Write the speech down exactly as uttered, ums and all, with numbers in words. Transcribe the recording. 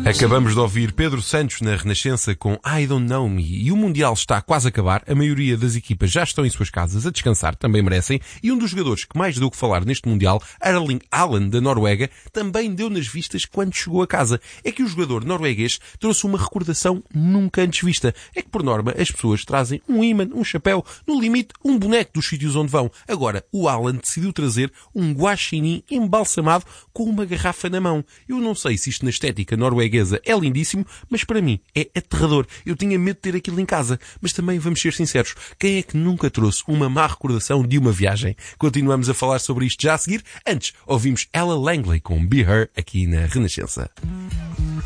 Acabamos de ouvir Pedro Santos na Renascença com I Don't Know Me, e o Mundial está quase a acabar, a maioria das equipas já estão em suas casas a descansar, também merecem, e um dos jogadores que mais deu que falar neste Mundial, Erling Haaland, da Noruega, também deu nas vistas quando chegou a casa. É que o jogador norueguês trouxe uma recordação nunca antes vista. É que, por norma, as pessoas trazem um ímã, um chapéu, no limite, um boneco dos sítios onde vão. Agora, o Haaland decidiu trazer um guaxinim embalsamado com uma garrafa na mão. Eu não sei se isto na estética norueguesa é lindíssimo, mas para mim é aterrador. Eu tinha medo de ter aquilo em casa. Mas também vamos ser sinceros, quem é que nunca trouxe uma má recordação de uma viagem? Continuamos a falar sobre isto já a seguir. Antes, ouvimos Ella Langley com Be Her aqui na Renascença.